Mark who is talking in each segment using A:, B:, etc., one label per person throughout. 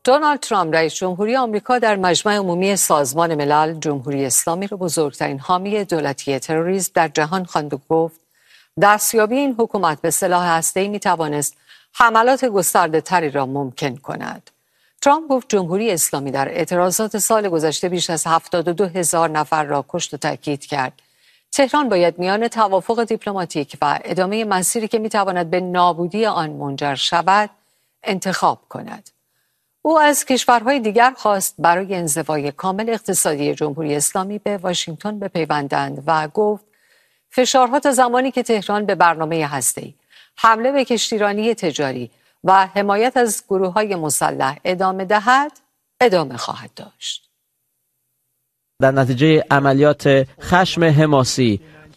A: دونالد ترامپ رئیس جمهوری آمریکا در مجمع عمومی سازمان ملل جمهوری اسلامی را بزرگترین حامی دولتی تروریسم در جهان خواند و گفت دستیابی این حکومت به سلاح هسته‌ای می‌توانست حملات گسترده‌تری را ممکن کند. ترامپ گفت جمهوری اسلامی در اعتراضات سال گذشته بیش از 72,000 نفر را کشت و تاکید کرد. تهران باید میان توافق دیپلماتیک و ادامه مسیری که می‌تواند به نابودی آن منجر شود انتخاب کند. او از کشورهای دیگر خواست برای انزوای کامل اقتصادی جمهوری اسلامی به واشنگتن بپیوندند و گفت فشارها تا زمانی که تهران به برنامه هسته‌ای، حمله به کشتیرانی تجاری و حمایت از گروه‌های مسلح ادامه دهد، ادامه خواهد داشت.
B: در نتیجه عملیات خشم حماسی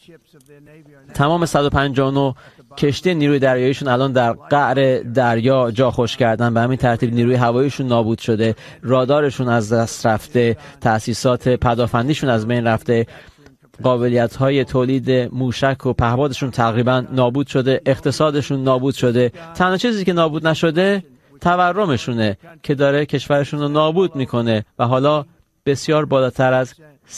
B: تمام 159 کشتی نیروی دریاییشون الان در قعر دریا جا خوش کردن، به همین ترتیب نیروی هواییشون نابود شده، رادارشون از دست رفته، تأسیسات پدافندیشون از بین رفته، قابلیت‌های تولید موشک و پهپادشون تقریبا نابود شده، اقتصادشون نابود شده. تنها چیزی که نابود نشده تورمشونه که داره کشورشون رو نابود میکنه و حالا بسیار بالاتر از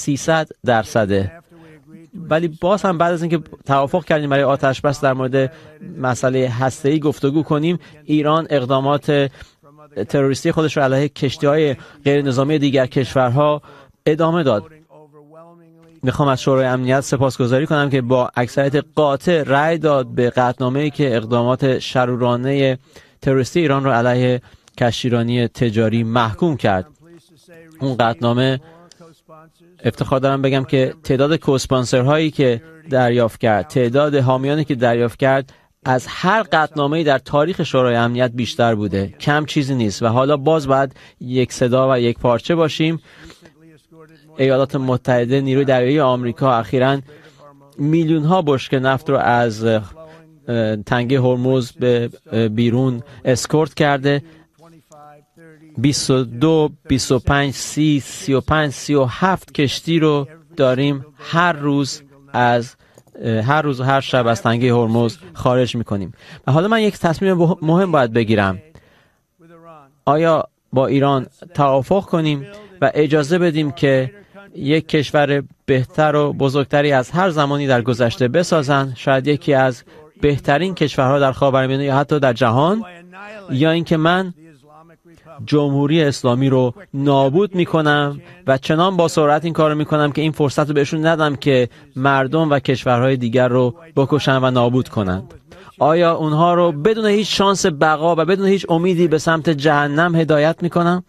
B: 300%. ولی باز هم بعد از اینکه توافق کردیم برای آتش بس در مورد مسئله هسته‌ای گفتگو کنیم، ایران اقدامات تروریستی خودش رو علیه کشتی‌های غیر نظامی دیگر کشورها ادامه داد. میخوام از شورای امنیت سپاسگزاری کنم که با اکثریت قاطع رأی داد به قطعنامه‌ای که اقدامات شرورانه تروریستی ایران رو علیه کشتیرانی تجاری محکوم کرد. اون قطعنامه افتخار دارم بگم که تعداد کوسپانسرهایی که دریافت کرد، تعداد حامیانی که دریافت کرد از هر قطعنامه‌ای در تاریخ شورای امنیت بیشتر بوده. کم چیزی نیست و حالا باز باید یک صدا و یک پارچه باشیم. ایالات متحده، نیروی دریایی آمریکا اخیراً میلیون‌ها بشکه نفت رو از تنگه هرمز به بیرون اسکورت کرده. 22 25 30 35 37 کشتی رو داریم هر روز و هر شب از تنگه هرمز خارج میکنیم. و حالا من یک تصمیم مهم باید بگیرم. آیا با ایران توافق کنیم و اجازه بدیم که یک کشور بهتر و بزرگتری از هر زمانی در گذشته بسازن، شاید یکی از بهترین کشورها در خاورمیانه یا حتی در جهان، یا اینکه من جمهوری اسلامی رو نابود میکنم و چنان با سرعت این کار رو میکنم که این فرصت رو بهشون ندم که مردم و کشورهای دیگر رو بکشن و نابود کنند. آیا اونها رو بدون هیچ شانس بقا و بدون هیچ امیدی به سمت جهنم هدایت میکنم؟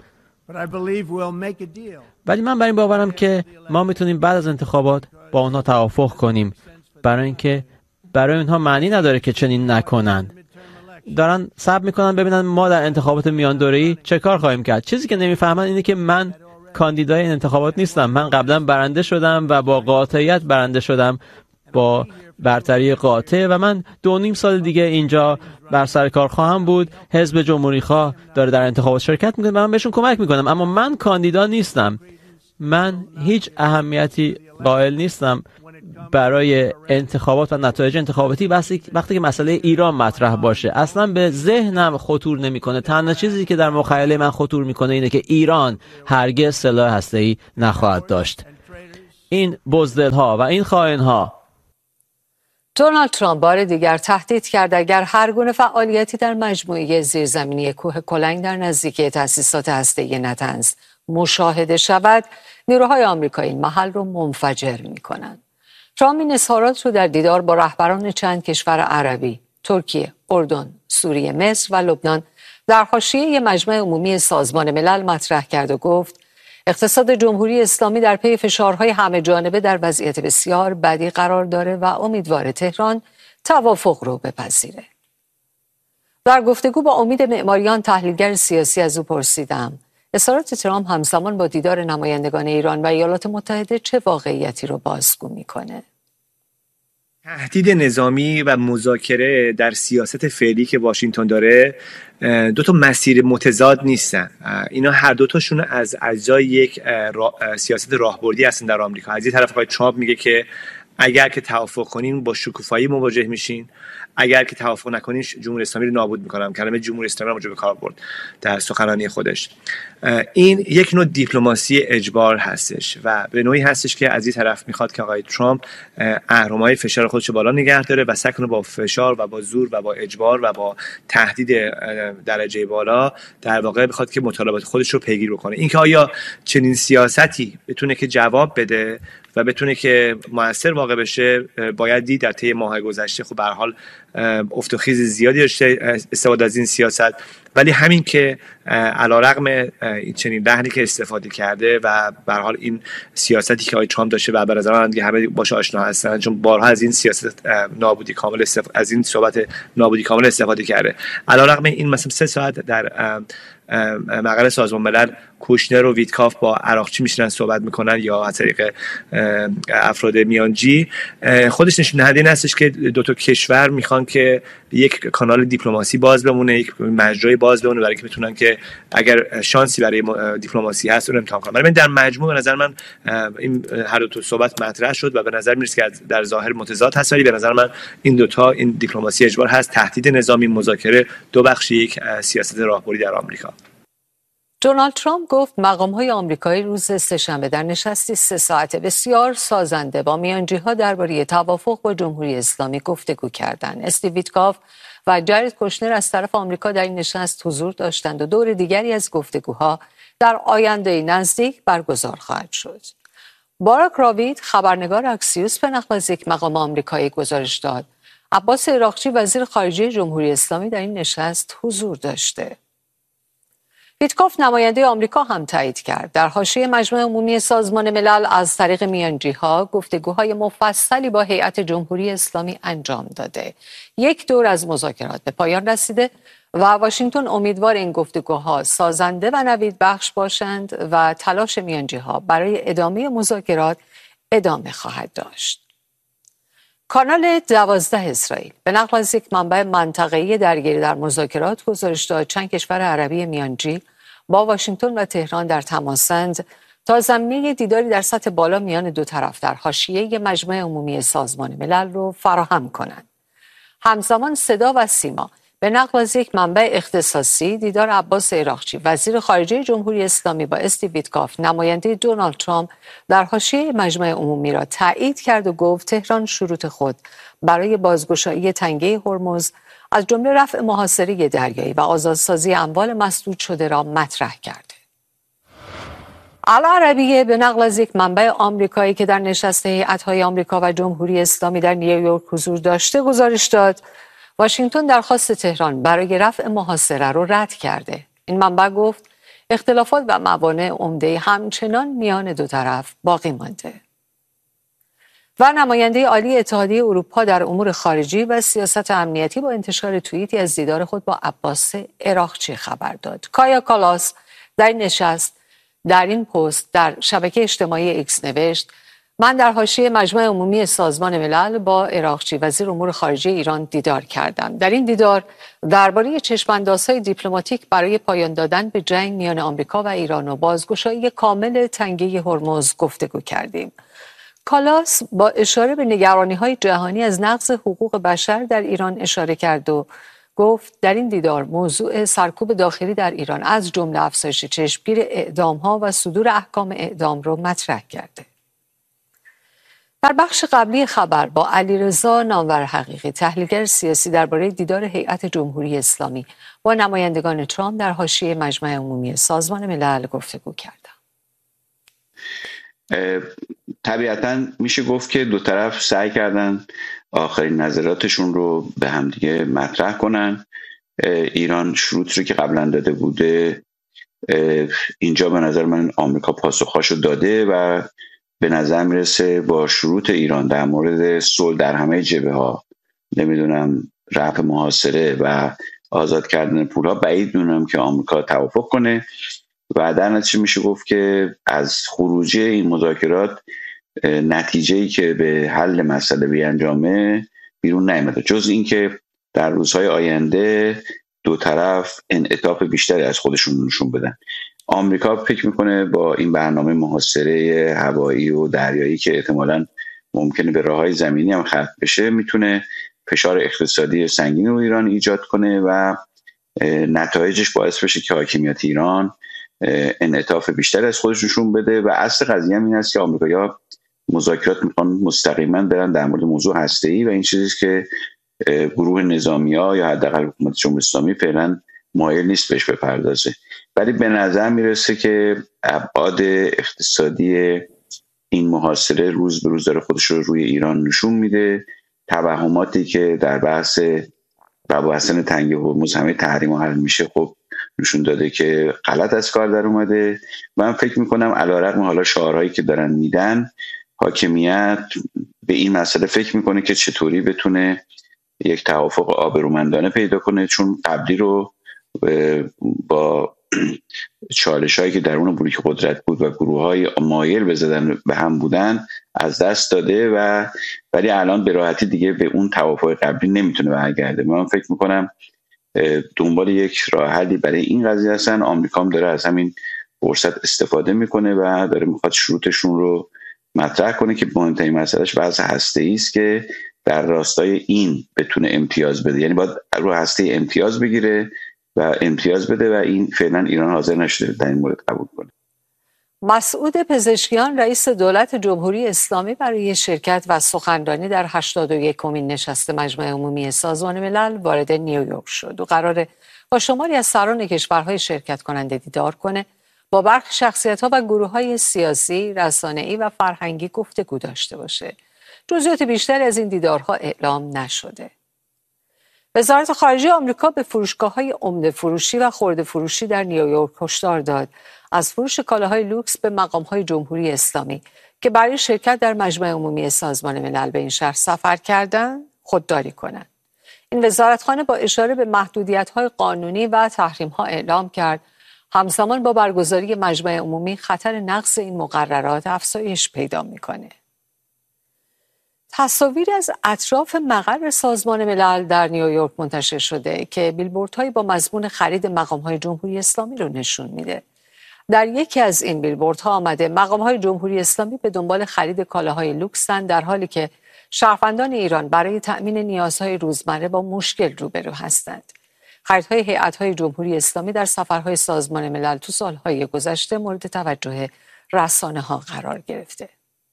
B: ولی من بر این باورم که ما میتونیم بعد از انتخابات با اونها توافق کنیم، برای اینکه برای اونها معنی نداره که چنین نکنند. دارن صبر میکنن ببینن ما در انتخابات میان دوره‌ای چه کار خواهیم کرد. چیزی که نمیفهمن اینه که من کاندیدای این انتخابات نیستم. من قبلا برنده شدم و با قاطعیت برنده شدم، با برتری قاطع، و من 2.5 سال دیگه اینجا بر سر کار خواهم بود. حزب جمهوری خواه داره در انتخابات شرکت میکنه و من بهشون کمک میکنم، اما من کاندیدا نیستم. من هیچ اهمیتی قائل نیستم برای انتخابات و نتایج انتخاباتی وقتی که مسئله ایران مطرح باشه. اصلا به ذهنم خطور نمیکنه. تنها چیزی که در مخیله من خطور میکنه اینه که ایران هرگز سلاح هسته‌ای نخواهد داشت. این بزدل‌ها و این خائن‌ها.
A: دونالد ترامپ بار دیگر تهدید کرد اگر هر گونه فعالیتی در مجموعه زیرزمینی کوه کلنگ در نزدیکی تأسیسات هسته‌ای نتنز مشاهده شود، نیروهای آمریکایی این محل رو منفجر می‌کنند. ترامپ این اظهارات رو در دیدار با رهبران چند کشور عربی، ترکیه، اردن، سوریه، مصر و لبنان در حاشیه مجمع عمومی سازمان ملل مطرح کرد و گفت اقتصاد جمهوری اسلامی در پی فشارهای همه جانبه در وضعیت بسیار بدی قرار داره و امیدوار تهران توافق رو بپذیره. در گفتگو با امید معماریان، تحلیلگر سیاسی، از او پرسیدم اظهارات ترامپ همزمان با دیدار نمایندگان ایران و ایالات متحده چه واقعیتی رو بازگو میکنه؟
C: تهدید نظامی و مذاکره در سیاست فعلی که واشنگتن داره دو تا مسیر متضاد نیستن. اینا هر دو تاشون از اجزای یک سیاست راهبردی هستن در آمریکا. از این طرف آقای ترامپ میگه که اگر که توافق کنین با شکوفایی مواجه میشین، اگر که توافق نکنین جمهوری اسلامی رو نابود میکنم. کلمه جمهوری اسلامی رو به کار برد در سخنرانی خودش. این یک نوع دیپلماسی اجبار هستش و به نوعی هستش که از این طرف میخواد که آقای ترامپ اهرم‌های فشار خودش رو بالا نگه داره و سعی کنه با فشار و با زور و با اجبار و با تهدید درجه بالا در واقع بخواد که مطالبات خودش رو پیگیری بکنه. اینکه آیا چنین سیاستی بتونه که جواب بده و بتونه که مؤثر واقع بشه، باید دید. در طی ماه گذشته خب به هر حال افت و خیز زیادی داشته استفاده از این سیاست، ولی همین که علیرغم این چنین لحنی که استفاده کرده و به هر حال این سیاستی که آقای ترامپ داشته و به نظر من دیگه همه باشه آشنا هستن، چون بارها از این سیاست نابودی کامل از این صحبت نابودی کامل استفاده کرده. علیرغم این مثلا 3 ساعت در مقر سازمان ملل کوشنر و ویتکاف با عراقچی میشنن صحبت میکنن یا از طریق افراد میانجی، خودش نشون دهنده این هستش که دو تا کشور میخوان که یک کانال دیپلماسی باز بمونه، یک مجرای باز بمونه برای که بتونن که اگر شانسی برای دیپلماسی هست اون امتحان کنن. من در مجموع به نظر من این هر دو تا صحبت مطرح شد و به نظر میرسه که در ظاهر متضاد هست، ولی به نظر من این دوتا، این دیپلماسی اجبار هست، تهدید نظامی، مذاکره، دو بخش یک سیاست راهبری در آمریکا.
A: دونالد ترامپ گفت مقام‌های آمریکایی روز سه‌شنبه در نشستی 3 ساعته بسیار سازنده با میانجی‌ها درباره توافق با جمهوری اسلامی گفتگو کردند. استیو ویتکاف و جارد کوشنر از طرف آمریکا در این نشست حضور داشتند و دور دیگری از گفتگوها در آینده نزدیک برگزار خواهد شد. باراک راوید، خبرنگار اکسیوس، به نقل از یک مقام آمریکایی گزارش داد عباس عراقچی وزیر خارجه جمهوری اسلامی در این نشست حضور داشته. ویتکاف نماینده آمریکا هم تایید کرد. در حاشیه مجمع عمومی سازمان ملل از طریق میانجی‌ها گفتگوهای مفصلی با هیئت جمهوری اسلامی انجام داده. 1 دور از مذاکرات به پایان رسیده و واشنگتن امیدوار این گفتگوها سازنده و نویدبخش باشند و تلاش میانجی‌ها برای ادامه مذاکرات ادامه خواهد داشت. کانال 12 اسرائیل به نقل از یک منبع منطقه‌ای درگیری در مذاکرات گزارش داد چند کشور عربی میانجی با واشنگتن و تهران در تماسند تا زمینه دیداری در سطح بالا میان دو طرف در حاشیه مجمع عمومی سازمان ملل رو فراهم کنند. همزمان صدا و سیما به نقل از یک منبع اختصاصی دیدار عباس عراقچی وزیر خارجه جمهوری اسلامی با استیو ویتکاف نماینده دونالد ترامپ در حاشیه مجمع عمومی را تایید کرد و گفت تهران شروط خود برای بازگشایی تنگه هرمز از جمله رفع محاصره دریایی و آزادسازی اموال مسدود شده را مطرح کرده. العربیه به نقل از یک منبع آمریکایی که در نشست هیئت‌های آمریکا و جمهوری اسلامی در نیویورک حضور داشته گزارش داد واشنگتن درخواست تهران برای رفع محاصره را رد کرده. این منبع گفت اختلافات و موانع عمده همچنان میان دو طرف باقی مانده. و نماینده عالی اتحادیه اروپا در امور خارجی و سیاست امنیتی با انتشار توییتی از دیدار خود با عباس عراقچی خبر داد. کایا کالاس در نشست در این پست در شبکه اجتماعی ایکس نوشت من در حاشیه مجمع عمومی سازمان ملل با عراقچی وزیر امور خارجه ایران دیدار کردم. در این دیدار درباره چشم‌اندازهای دیپلماتیک برای پایان دادن به جنگ میان آمریکا و ایران و بازگشایی کامل تنگه هرمز گفتگو کردیم. کالاس با اشاره به نگرانی‌های جهانی از نقض حقوق بشر در ایران اشاره کرد و گفت در این دیدار موضوع سرکوب داخلی در ایران از جمله افزایش چشمگیر اعدام‌ها و صدور احکام اعدام را مطرح کرده. در بخش قبلی خبر با علیرضا نامور حقیقی تحلیلگر سیاسی درباره دیدار هیئت جمهوری اسلامی با نمایندگان ترامپ در حاشیه مجمع عمومی سازمان ملل گفتگو کردم.
D: طبیعتاً میشه گفت که دو طرف سعی کردن آخرین نظراتشون رو به همدیگه مطرح کنن. ایران شروط رو که قبلا داده بوده اینجا به نظر من آمریکا پاسخاشو داده و به نظر میرسه با شروط ایران در مورد صلح در همه جبهه‌ها، نمیدونم رفع محاصره و آزاد کردن پولها، بعید میدونم که آمریکا توافق کنه و در نتیجه میشه گفت که از خروجی این مذاکرات نتیجه‌ای که به حل مسئله بیانجامه بیرون نیامده، جز اینکه در روزهای آینده دو طرف انعطاف بیشتری از خودشون نشون بدن. آمریکا فکر میکنه با این برنامه محاصره هوایی و دریایی که احتمالاً ممکنه به راههای زمینی هم ختم بشه، میتونه فشار اقتصادی سنگین رو ایران ایجاد کنه و نتایجش باعث بشه که حاکمیت ایران انعطاف بیشتر از خودش نشون بده. و اصل قضیه هم این است که آمریکایی‌ها مذاکرات میخوان مستقیما برن در مورد موضوع هسته‌ای و این چیزی که گروه نظامی‌ها یا حداقل حکومت جمهوری اسلامی فعلا مایل نیست بهش بپردازه. ولی به نظر میرسه که ابعاد اقتصادی این محاصره روز به روز داره خودش رو روی ایران نشون میده. توهماتی که در بحث مباحث تنگی هرمز همه تحریم حل میشه خب نشون داده که غلط از کار در اومده. من فکر میکنم علیرغم حالا شعارهایی که دارن میدن، حاکمیت به این مسئله فکر میکنه که چطوری بتونه یک توافق آبرومندانه پیدا کنه، چون قبلی رو با چالش‌هایی که درون بلوک قدرت بود و گروه‌های مایل بزدن به هم بودن از دست داده و ولی الان به راحتی دیگه به اون توافق قبلی نمیتونه برگرده. من فکر میکنم دنبال یک راه حلی برای این قضیه هستن. آمریکا هم داره از همین فرصت استفاده میکنه و داره میخواد شروطشون رو مطرح کنه که مهمترین مسئلهش بحث هسته‌ای است که در راستای این بتونه امتیاز بده، یعنی باید رو هسته امتیاز بگیره و امتیاز بده و این فعلا ایران حاضر نشده در این مورد قبول کنه.
A: مسعود پزشکیان رئیس دولت جمهوری اسلامی برای شرکت و سخنرانی در 81مین نشست مجمع عمومی سازمان ملل وارد نیویورک شد و قراره با شماری از سران کشورهای شرکت کننده دیدار کنه، با برخی شخصیت‌ها و گروه‌های سیاسی، رسانه‌ای و فرهنگی گفتگو داشته باشه. جزئیات بیشتری از این دیدارها اعلام نشده. وزارت خارجه آمریکا به فروشگاه‌های عمده فروشی و خرده فروشی در نیویورک هشدار داد از فروش کالاهای لوکس به مقام‌های جمهوری اسلامی که برای شرکت در مجمع عمومی سازمان ملل به این شهر سفر کردند خودداری کنند. این وزارتخانه با اشاره به محدودیت‌های قانونی و تحریم‌ها اعلام کرد همزمان با برگزاری مجمع عمومی خطر نقض این مقررات افزایش پیدا می‌کنه. تصاویری از اطراف مقر سازمان ملل در نیویورک منتشر شده که بیلبوردهایی با مضمون خرید مقام‌های جمهوری اسلامی رو نشون میده. در یکی از این بیلبوردها آمده مقام‌های جمهوری اسلامی به دنبال خرید کالاهای لوکسن، در حالی که شهروندان ایران برای تأمین نیازهای روزمره با مشکل روبرو هستند. خریدهای هیئت‌های جمهوری اسلامی در سفرهای سازمان ملل تو سالهای گذشته مورد توجه رسانه‌ها قرار گرفته.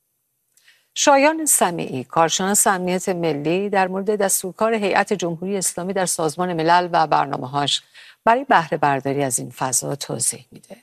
A: شایان سمیعی، کارشناس امنیت ملی، در مورد دستورکار هیئت جمهوری اسلامی در سازمان ملل و برنامه‌هاش برای بهره برداری از این فضا توضیح میده.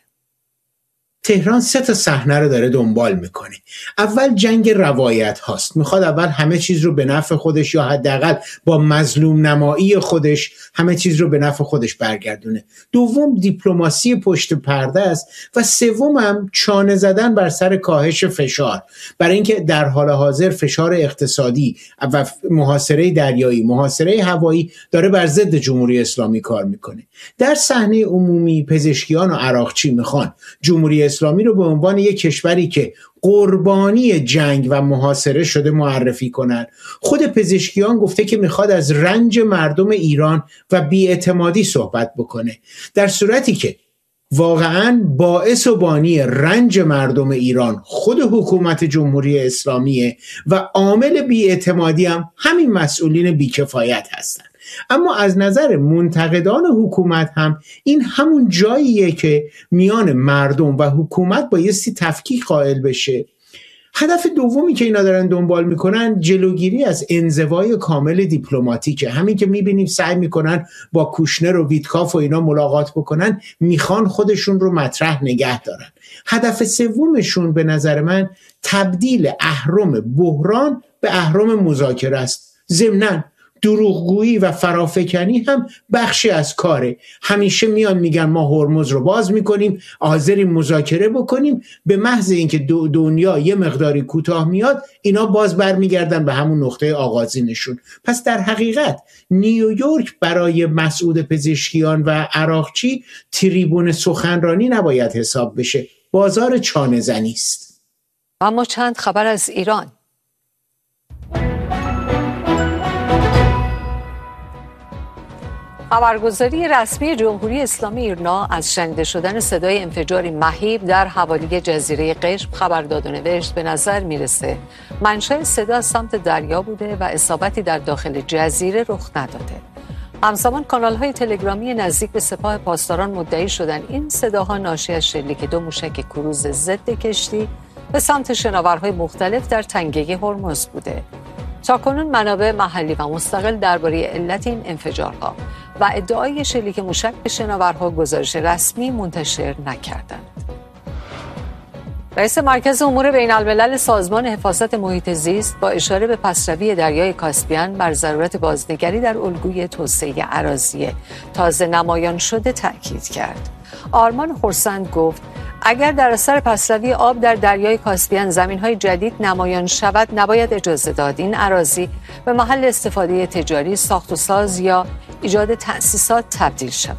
E: تهران 3 صحنه رو داره دنبال میکنه. اول جنگ روایت هاست. میخواد اول همه چیز رو به نفع خودش یا حداقل با مظلوم نمایی خودش همه چیز رو به نفع خودش برگردونه. دوم دیپلماسی پشت پرده است و سوم هم چانه زدن بر سر کاهش فشار، برای اینکه در حال حاضر فشار اقتصادی و محاصره دریایی، محاصره هوایی داره بر ضد جمهوری اسلامی کار میکنه. در صحنه عمومی پزشکیان و عراقچی میخوان جمهوری اسلامی رو به عنوان یک کشوری که قربانی جنگ و محاصره شده معرفی کنند. خود پزشکیان گفته که میخواد از رنج مردم ایران و بی‌اعتمادی صحبت بکنه، در صورتی که واقعاً باعث و بانی رنج مردم ایران خود حکومت جمهوری اسلامیه و عامل بی‌اعتمادی هم همین مسئولین بیکفایت هستند. اما از نظر منتقدان حکومت هم این همون جاییه که میان مردم و حکومت بایستی تفکیک قائل بشه. هدف دومی که اینا دارن دنبال میکنن جلوگیری از انزوای کامل دیپلماتیکه. همین که میبینیم سعی میکنن با کوشنر و ویتکاف و اینا ملاقات بکنن، میخوان خودشون رو مطرح نگه دارن. هدف سومشون به نظر من تبدیل اهرم بحران به اهرم مذاکره است. ضمناً دروغگویی و فرافکنی هم بخشی از کاره. همیشه میان میگن ما هرمز رو باز میکنیم، حاضریم مذاکره بکنیم، به محض اینکه دنیا یه مقداری کوتاه میاد اینا باز برمیگردن به همون نقطه آغازینشون. پس در حقیقت نیویورک برای مسعود پزشکیان و عراقچی تریبون سخنرانی نباید حساب بشه، بازار چانه زنی است.
A: اما چند خبر از ایران. خبرگزاری رسمی جمهوری اسلامی ایرنا از شنیده شدن صدای انفجاری مهیب در حوالی جزیره قشم خبر داد و نوشت به نظر میرسه منشأ صدا از سمت دریا بوده و اصابتی در داخل جزیره رخ نداده. همزمان کانال‌های تلگرامی نزدیک به سپاه پاسداران مدعی شدن این صداها ناشی از شلیک 2 موشک کروز ضد کشتی به سمت شناورهای مختلف در تنگه هرمز بوده. تاکنون منابع محلی و مستقل درباره علت این انفجارها و ادعای شلیک موشک به شناورها گزارش رسمی منتشر نکردند. رئیس مرکز امور بین الملل سازمان حفاظت محیط زیست با اشاره به پسروی دریای کاسپیان بر ضرورت بازنگری در الگوی توسعه اراضی تازه نمایان شده تأکید کرد. آرمان خورسند گفت اگر در اثر پسروی آب در دریای کاسپیان زمین‌های جدید نمایان شود نباید اجازه داد این اراضی به محل استفاده تجاری، ساخت و ساز یا ایجاد تأسیسات تبدیل شود.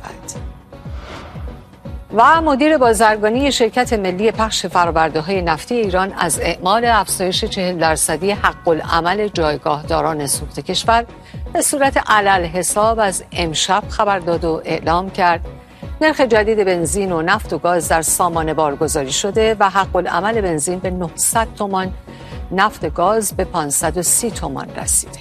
A: و مدیر بازرگانی شرکت ملی پخش فرآورده‌های نفتی ایران از اعمال افزایش 40% حق العمل جایگاهداران سوخت کشور به صورت علالحساب از امشب خبر داد و اعلام کرد نرخ جدید بنزین و نفت و گاز در سامانه بارگذاری شده و حق العمل بنزین به 900 تومان، نفت گاز به 530 تومان رسیده.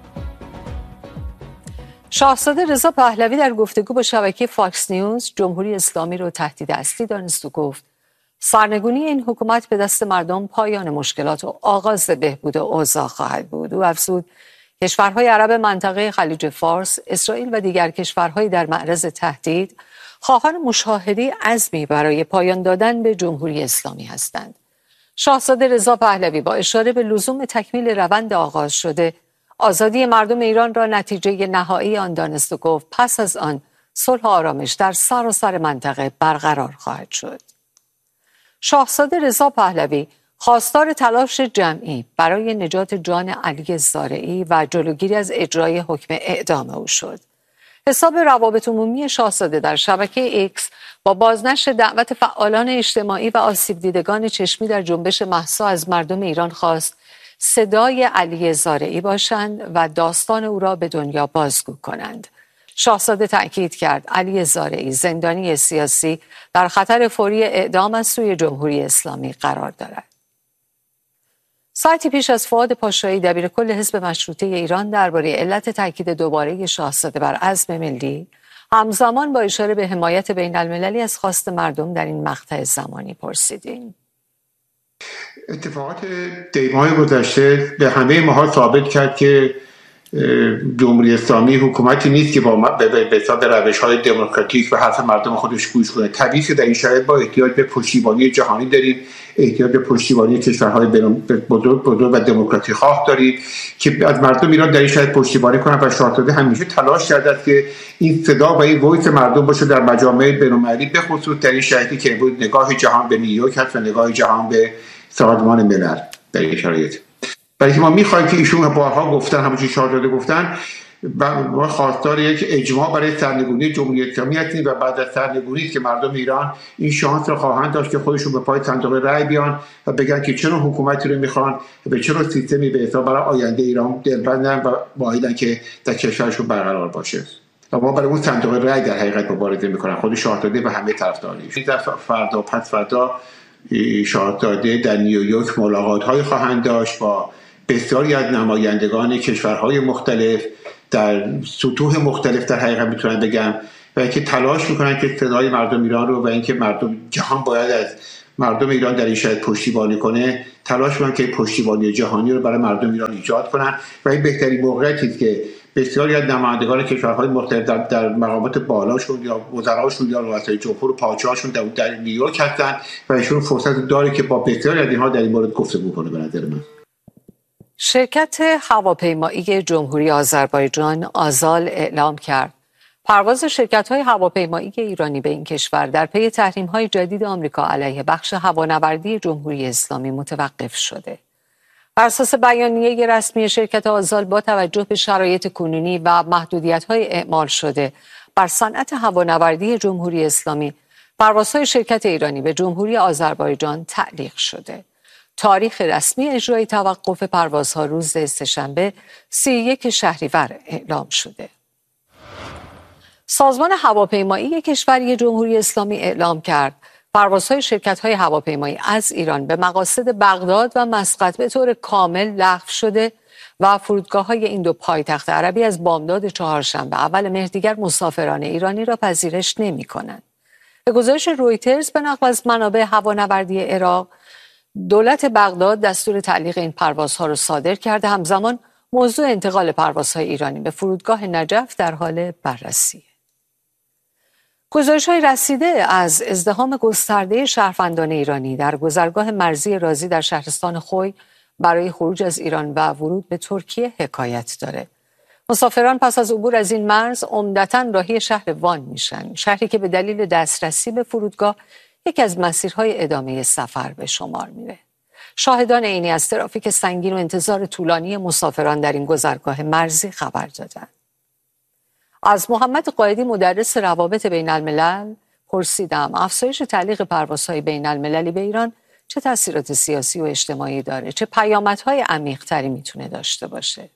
A: شاهزاده رضا پهلوی در گفتگو با شبکه فاکس نیوز جمهوری اسلامی رو تهدید اصلی دانست و گفت سرنگونی این حکومت به دست مردم پایان مشکلات و آغاز بهبود اوضاع خواهد بود. او افزود کشورهای عرب منطقه خلیج فارس، اسرائیل و دیگر کشورهای در معرض تهدید خواهان مشاهده عزمی برای پایان دادن به جمهوری اسلامی هستند. شاهزاده رضا پهلوی با اشاره به لزوم تکمیل روند آغاز شده آزادی مردم ایران را نتیجه نهایی آن دانست و گفت پس از آن صلح و آرامش در سراسر منطقه برقرار خواهد شد. شاهزاده رضا پهلوی خواستار تلاش جمعی برای نجات جان علی زارعی و جلوگیری از اجرای حکم اعدام او شد. حساب روابط عمومی شاهزاده در شبکه ایکس با بازنشر دعوت فعالان اجتماعی و آسیب دیدگان چشمی در جنبش مهسا از مردم ایران خواست صدای علی زارعی باشند و داستان او را به دنیا بازگو کنند. شاهزاده تأکید کرد علی زارعی زندانی سیاسی در خطر فوری اعدام از سوی جمهوری اسلامی قرار دارد. ساعتی پیش از فؤاد پاشایی دبیرکل حزب مشروطه ایران درباره علت تاکید دوباره شاهزاده بر عزم ملی همزمان با اشاره به حمایت بین المللی از خواست مردم در این مقطع زمانی پرسیدیم.
E: اتفاقات دیماه گذشته به همه ماها ثابت کرد که جمهوری اسلامی حکومتی نیست که به روش‌های دموکراتیک و حرف مردم خودش گوش کنه. طبیعی که در این شرایط با احتیاج به پشتیبانی جهانی داریم، احتیاج به پشتیبانی کشورهای بزرگ و دموکراسی خواه داریم که از مردم ایران در این شرایط پشتیبانی کنند و شاهزاده همیشه تلاش کرده است که این صدا و این وایس مردم باشه در مجامع بین‌المللی، به خصوص در این شرایطی که بود نگاه جهان به نیویورک هست و نگاه جهان به سازمان ملل در این شرایط. برای که ما می‌خوایم که ایشون بارها گفتن، همونجوری شاهزاده گفتن، ما خواستار یک اجماع برای سرنگونی جمهوری اسلامی هستیم و بعد از سرنگونی که مردم ایران این شانس رو خواهند داشت که خودشون به پای صندوق رای بیان و بگن که چه نوع حکومتی رو میخوان و به چه نوع سیستمی به حساب برای آینده ایران دلبندن و باید که در کشورشون برقرار باشه. و ما برای اون صندوق رای در حقیقت مبارزه میکنن، خود شاهزاده و همه طرفداراش. فردا پس فردا شاهزاده در نیویورک ملاقات‌های خواهند داشت با بسیاری از نمایندگان کشورهای مختلف در سطوح مختلف در حقیقت میتونن بگم و اینکه تلاش میکنن که صدای مردم ایران رو و اینکه مردم جهان باید از مردم ایران در این شرایط پشتیبانی کنه، تلاش میکنن که پشتیبانی جهانی رو برای مردم ایران ایجاد کنن و این بهترین موقعیتی است که بسیاری از نمایندگان کشورهای مختلف در مقامات بالاشون یا وزراشون یا رؤسای جمهور و پادشاهاشون در نیویورک هستن و ایشون فرصت داره که با بسیاری از اینها در این مورد گفتگو کنه. به نظر من
A: شرکت هواپیمایی جمهوری آذربایجان آزال اعلام کرد پرواز شرکت‌های هواپیمایی ایرانی به این کشور در پی تحریم‌های جدید آمریکا علیه بخش هوانوردی جمهوری اسلامی متوقف شده. بر اساس بیانیه رسمی شرکت آزال با توجه به شرایط کنونی و محدودیت‌های اعمال شده بر صنعت هوانوردی جمهوری اسلامی، پروازهای شرکت ایرانی به جمهوری آذربایجان تعلیق شده. تاریخ رسمی اجرای توقف پروازها روز سه‌شنبه 31 شهریور اعلام شده. سازمان هواپیمایی کشوری جمهوری اسلامی اعلام کرد پروازهای شرکت‌های هواپیمایی از ایران به مقاصد بغداد و مسقط به طور کامل لغو شده و فرودگاه‌های این دو پایتخت عربی از بامداد چهارشنبه اول مهر دیگر مسافران ایرانی را پذیرش نمی‌کنند. به گزارش رویترز به نقل از منابع هوانوردی عراق، دولت بغداد دستور تعلیق این پروازها را صادر کرده. همزمان موضوع انتقال پروازهای ایرانی به فرودگاه نجف در حال بررسی. گزارش‌های رسیده از ازدحام گسترده شهروندان ایرانی در گذرگاه مرزی رازی در شهرستان خوی برای خروج از ایران و ورود به ترکیه حکایت داره. مسافران پس از عبور از این مرز عمدتاً راهی شهر وان میشن، شهری که به دلیل دسترسی به فرودگاه یکی از مسیرهای ادامه سفر به شمار میره. شاهدان عینی از ترافیک سنگین و انتظار طولانی مسافران در این گذرگاه مرزی خبر دادند. از محمد قائدی مدرس روابط بین الملل پرسیدم افزایش تعلیق پروازهای بین المللی به ایران چه تاثیرات سیاسی و اجتماعی داره، چه پیامدهای عمیق‌تری میتونه داشته باشه.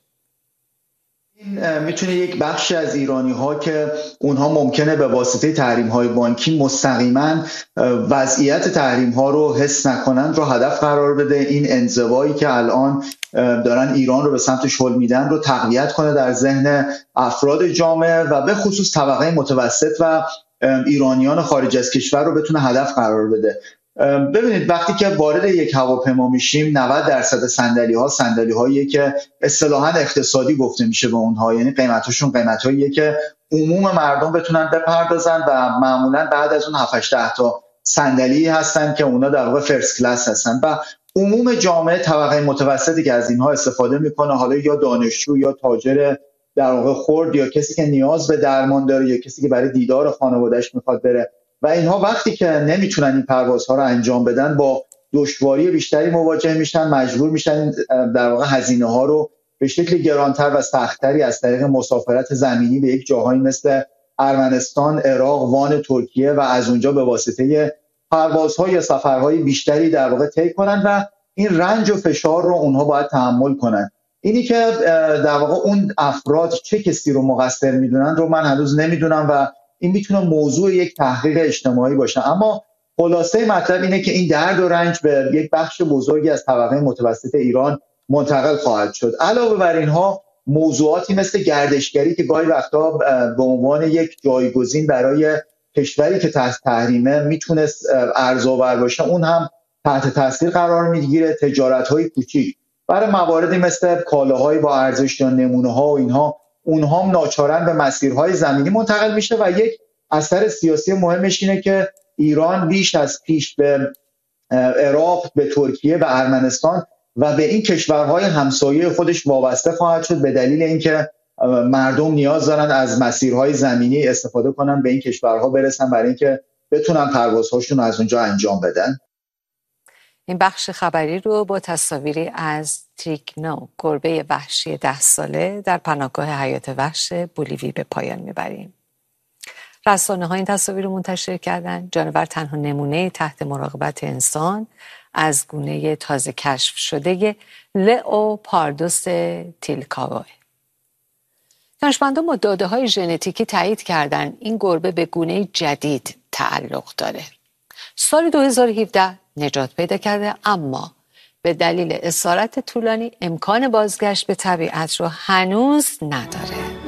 F: این میتونه یک بخشی از ایرانی‌ها که اونها ممکنه به واسطه تحریم‌های بانکی مستقیما وضعیت تحریم‌ها رو حس نکنند رو هدف قرار بده. این انزوایی که الان دارن ایران رو به سمت شل میدن رو تقویت کنه در ذهن افراد جامعه و به خصوص طبقه متوسط و ایرانیان خارج از کشور رو بتونه هدف قرار بده. ببینید وقتی که وارد یک هواپیما میشیم 90% صندلی‌هایی که اصطلاحاً اقتصادی گفته میشه به اونها، یعنی قیمتاشون قیمتاییه که عموم مردم بتونن بپردازن و معمولاً بعد از اون 7-8 تا صندلی هستن که اونا در واقع فرست کلاس هستن و عموم جامعه طبقه متوسطی که از اینها استفاده میکنه، حالا یا دانشجو یا تاجر در واقع خرد یا کسی که نیاز به درمان داره یا کسی که برای دیدار خانواده‌اش میخواد بره و اینها وقتی که نمیتونن این پروازها رو انجام بدن با دشواری بیشتری مواجه میشن، مجبور میشن در واقع هزینه ها رو به شکل گرانتر و سخت‌تری از طریق مسافرت زمینی به یک جاهایی مثل ارمنستان، عراق، وان، ترکیه و از اونجا به واسطه پروازها یا سفرهای بیشتری در واقع طی کنن و این رنج و فشار رو اونها باید تحمل کنن. اینی که در واقع اون افراد چه کسی رو مقصر میدونن رو من هنوز نمیدونم و این میتونه موضوع یک تحقیق اجتماعی باشه، اما خلاصه مطلب اینه که این درد و رنج به یک بخش بزرگی از طبقه متوسط ایران منتقل خواهد شد. علاوه بر اینها موضوعاتی مثل گردشگری که گاهی وقتا به عنوان یک جایگزین برای کشوری که تحت تحریمه میتونست ارزآور باشه اون هم تحت تاثیر قرار میگیره. تجارت‌های کوچیک برای مواردی مثل کالاهای با ارزش یا نمونه‌ها و اینها اونها هم ناچارن به مسیرهای زمینی منتقل میشه و یک اثر سیاسی مهمش اینه که ایران بیش از پیش به عراق، به ترکیه، به ارمنستان و به این کشورهای همسایه خودش وابسته خواهد شد به دلیل اینکه مردم نیاز دارن از مسیرهای زمینی استفاده کنن به این کشورها برسن برای اینکه بتونن پروازهاشون از اونجا انجام بدن.
A: این بخش خبری رو با تصاویری از تریکنو، گربه وحشی 10 ساله در پناهگاه حیات وحش بولیوی به پایان میبریم. رسانه‌ها این تصاویر رو منتشر کردن. جانور تنها نمونه تحت مراقبت انسان از گونه تازه کشف شده لئوپاردوس تیلکاوه. دانشمندان با داده‌های ژنتیکی تایید کردن این گربه به گونه جدید تعلق داره. سال 2017 نجات پیدا کرده اما به دلیل اسارت طولانی امکان بازگشت به طبیعت رو هنوز نداره.